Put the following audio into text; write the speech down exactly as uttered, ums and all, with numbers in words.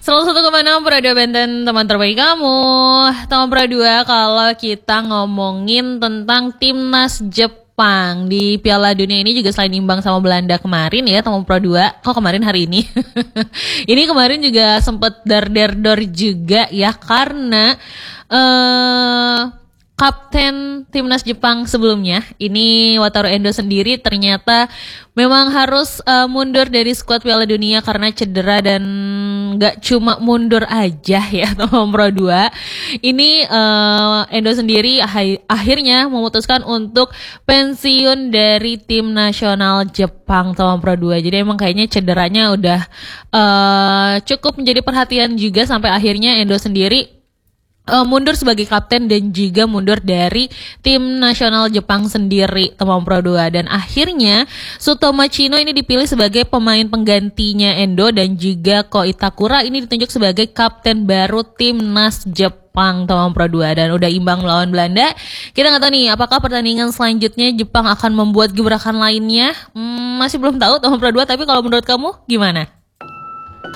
seratus satu koma enam Radio Benten, teman terbaik kamu. Teman Pro dua, kalau kita ngomongin tentang timnas Jepang di Piala Dunia ini juga selain imbang sama Belanda kemarin ya, teman Pro dua. Kok kemarin hari ini? Ini kemarin juga sempet dar-dar-dor juga ya, karena eh Kapten timnas Jepang sebelumnya, ini Wataru Endo sendiri ternyata memang harus uh, mundur dari skuad Piala Dunia karena cedera, dan gak cuma mundur aja ya teman Pro dua. Ini uh, Endo sendiri ah- akhirnya memutuskan untuk pensiun dari tim nasional Jepang teman Pro dua. Jadi emang kayaknya cederanya udah uh, cukup menjadi perhatian juga sampai akhirnya Endo sendiri Uh, mundur sebagai kapten dan juga mundur dari tim nasional Jepang sendiri teman Pro dua. Dan akhirnya Suto Machino ini dipilih sebagai pemain penggantinya Endo, dan juga Ko Itakura ini ditunjuk sebagai kapten baru timnas Jepang teman Pro dua. Dan udah imbang melawan Belanda. Kita nggak tahu nih apakah pertandingan selanjutnya Jepang akan membuat gebrakan lainnya. hmm, Masih belum tahu teman Pro dua, tapi kalau menurut kamu gimana?